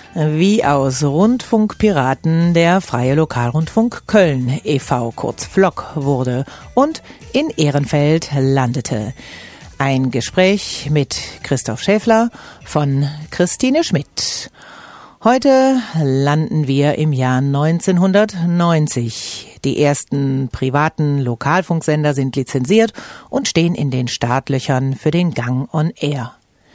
Wie aus Rundfunkpiraten der Freie Lokalrundfunk Köln e.V., kurz FLOK, wurde und in Ehrenfeld landete. Ein Gespräch mit Christoph Schäfler von Christine Schmidt. Heute landen wir im Jahr 1990. Die ersten privaten Lokalfunksender sind lizenziert und stehen in den Startlöchern für den Gang on Air.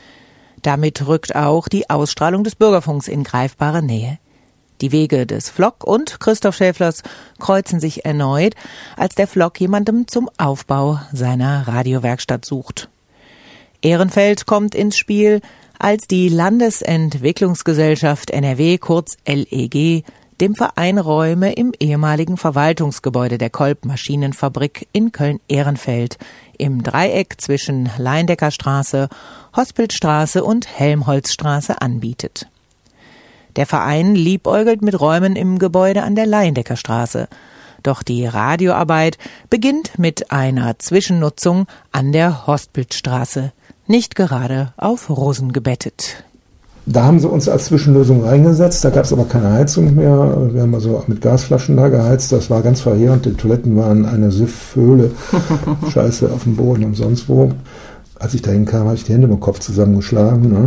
Damit rückt auch die Ausstrahlung des Bürgerfunks in greifbare Nähe. Die Wege des FLOK und Christoph Schäflers kreuzen sich erneut, als der FLOK jemandem zum Aufbau seiner Radiowerkstatt sucht. Ehrenfeld kommt ins Spiel, als die Landesentwicklungsgesellschaft NRW, kurz LEG, dem Verein Räume im ehemaligen Verwaltungsgebäude der Kolb Maschinenfabrik in Köln-Ehrenfeld im Dreieck zwischen Leindeckerstraße, Hospitstraße und Helmholtzstraße anbietet. Der Verein liebäugelt mit Räumen im Gebäude an der Leindeckerstraße. Doch die Radioarbeit beginnt mit einer Zwischennutzung an der Hospitstraße, nicht gerade auf Rosen gebettet. Da haben sie uns als Zwischenlösung reingesetzt, da gab es aber keine Heizung mehr. Wir haben also mit Gasflaschen da geheizt, das war ganz verheerend. Die Toiletten waren eine Siffhöhle, Scheiße auf dem Boden und sonst wo. Als ich da hinkam, habe ich die Hände im Kopf zusammengeschlagen, ne?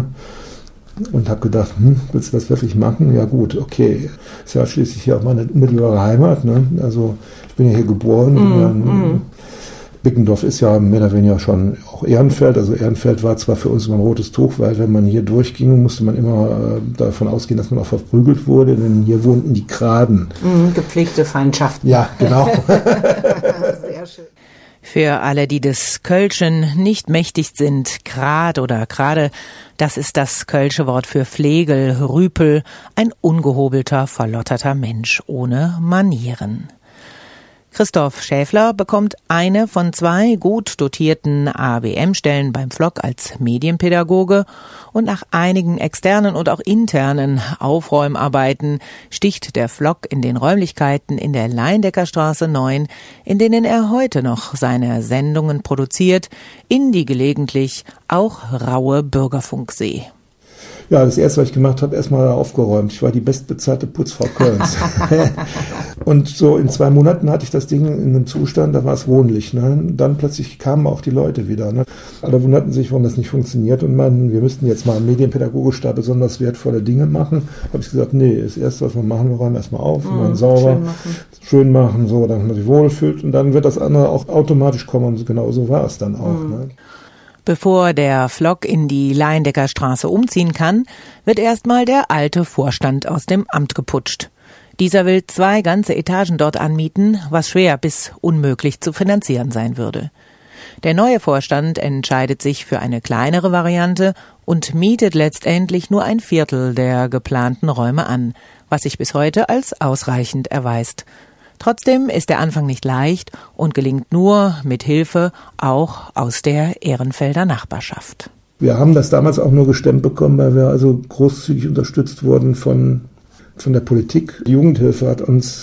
Und habe gedacht, willst du das wirklich machen? Ja gut, okay. Ist ja schließlich hier auch meine mittlere Heimat, ne? Also ich bin ja hier geboren. Bickendorf ist ja mehr oder weniger schon auch Ehrenfeld. Also Ehrenfeld war zwar für uns immer ein rotes Tuch, weil wenn man hier durchging, musste man immer davon ausgehen, dass man auch verprügelt wurde, denn hier wohnten die Kraden. Gepflegte Feindschaften. Ja, genau. Sehr schön. Für alle, die des Kölschen nicht mächtig sind, Grad oder Grade, das ist das kölsche Wort für Flegel, Rüpel, ein ungehobelter, verlotterter Mensch ohne Manieren. Christoph Schäfler bekommt eine von 2 gut dotierten ABM-Stellen beim FLOK als Medienpädagoge und nach einigen externen und auch internen Aufräumarbeiten sticht der FLOK in den Räumlichkeiten in der Leindeckerstraße 9, in denen er heute noch seine Sendungen produziert, in die gelegentlich auch raue Bürgerfunksee. Ja, das erste, was ich gemacht habe, erstmal aufgeräumt. Ich war die bestbezahlte Putzfrau Kölns. Und so in 2 Monaten hatte ich das Ding in einem Zustand, da war es wohnlich. Ne? Dann plötzlich kamen auch die Leute wieder. Ne? Alle wunderten sich, warum das nicht funktioniert und meinten, wir müssten jetzt mal medienpädagogisch da besonders wertvolle Dinge machen. Habe ich gesagt, nee, das Erste, was wir machen, wir räumen erstmal auf, wir machen sauber, schön machen, so, dann man sich wohlfühlt und dann wird das andere auch automatisch kommen und genau so war es dann auch. Ne? Bevor der FLOK in die Leindeckerstraße umziehen kann, wird erstmal der alte Vorstand aus dem Amt geputscht. Dieser will 2 ganze Etagen dort anmieten, was schwer bis unmöglich zu finanzieren sein würde. Der neue Vorstand entscheidet sich für eine kleinere Variante und mietet letztendlich nur 1/4 der geplanten Räume an, was sich bis heute als ausreichend erweist. Trotzdem ist der Anfang nicht leicht und gelingt nur mit Hilfe auch aus der Ehrenfelder Nachbarschaft. Wir haben das damals auch nur gestemmt bekommen, weil wir also großzügig unterstützt wurden von der Politik. Die Jugendhilfe hat uns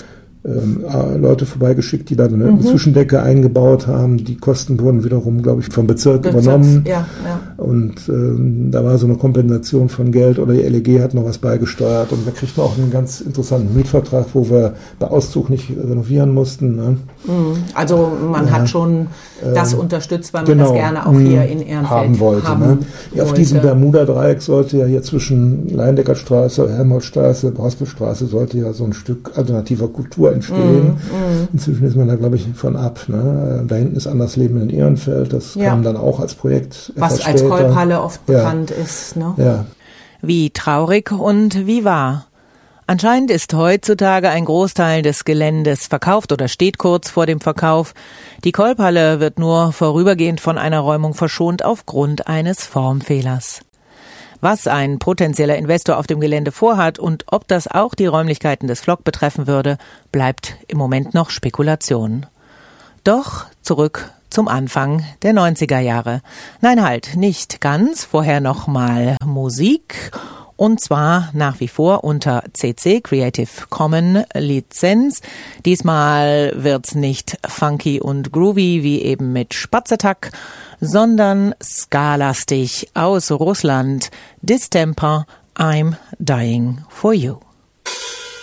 Leute vorbeigeschickt, die da eine Zwischendecke eingebaut haben. Die Kosten wurden wiederum, glaube ich, vom Bezirk übernommen. Ja. Und da war so eine Kompensation von Geld oder die LEG hat noch was beigesteuert. Und wir kriegten auch einen ganz interessanten Mietvertrag, wo wir bei Auszug nicht renovieren mussten. Ne? Also man hat schon das unterstützt, weil man das gerne auch hier in Ehrenfeld haben wollte. Auf diesem Bermuda-Dreieck sollte ja hier zwischen Leindeckerstraße, Helmholtzstraße, Hospitstraße sollte ja so ein Stück alternativer Kultur entstehen. Inzwischen ist man da, glaube ich, von ab. Ne? Da hinten ist Anders Leben in Ehrenfeld. Das kam dann auch als Projekt. Was als Kolbhalle oft bekannt ist. Ne? Ja. Wie traurig und wie wahr. Anscheinend ist heutzutage ein Großteil des Geländes verkauft oder steht kurz vor dem Verkauf. Die Kolbhalle wird nur vorübergehend von einer Räumung verschont aufgrund eines Formfehlers. Was ein potenzieller Investor auf dem Gelände vorhat und ob das auch die Räumlichkeiten des FLOK betreffen würde, bleibt im Moment noch Spekulation. Doch zurück zum Anfang der 90er Jahre. Nein, halt, nicht ganz. Vorher noch mal Musik. Und zwar nach wie vor unter CC, Creative Commons Lizenz. Diesmal wird's nicht funky und groovy wie eben mit Spatzattack, sondern skalastig aus Russland. Distemper, I'm Dying for You.